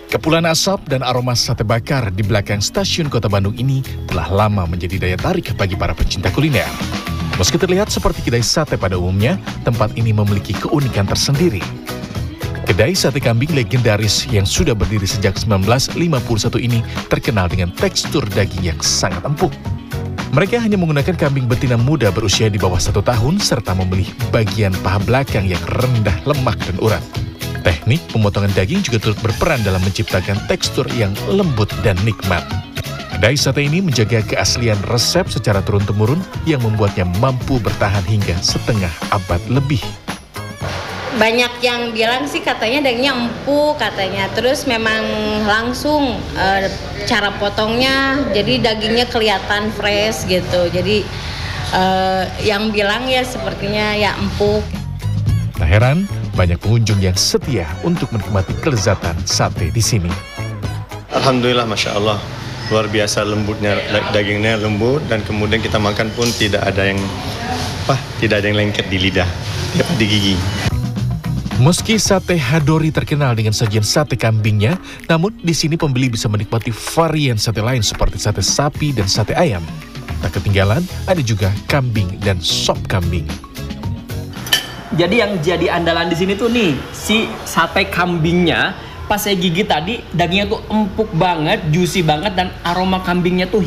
Kepulan asap dan aroma sate bakar di belakang stasiun Kota Bandung ini telah lama menjadi daya tarik bagi para pecinta kuliner. Meski terlihat seperti kedai sate pada umumnya, tempat ini memiliki keunikan tersendiri. Kedai sate kambing legendaris yang sudah berdiri sejak 1951 ini terkenal dengan tekstur daging yang sangat empuk. Mereka hanya menggunakan kambing betina muda berusia di bawah 1 tahun serta memilih bagian paha belakang yang rendah lemak dan urat. Teknik pemotongan daging juga turut berperan dalam menciptakan tekstur yang lembut dan nikmat. Kedai sate ini menjaga keaslian resep secara turun-temurun yang membuatnya mampu bertahan hingga setengah abad lebih. Banyak yang bilang sih katanya dagingnya empuk katanya. Terus memang langsung cara potongnya jadi dagingnya kelihatan fresh gitu. Jadi yang bilang ya sepertinya ya empuk. Tak heran, banyak pengunjung yang setia untuk menikmati kelezatan sate di sini. Alhamdulillah, Masya Allah. Luar biasa lembutnya, dagingnya lembut dan kemudian kita makan pun tidak ada yang lengket di lidah, di gigi. Meski sate Hadori terkenal dengan sajian sate kambingnya, namun di sini pembeli bisa menikmati varian sate lain seperti sate sapi dan sate ayam. Tak ketinggalan, ada juga kambing dan sop kambing. Jadi yang jadi andalan di sini tuh nih, si sate kambingnya. Pas saya gigit tadi, dagingnya tuh empuk banget, juicy banget, dan aroma kambingnya tuh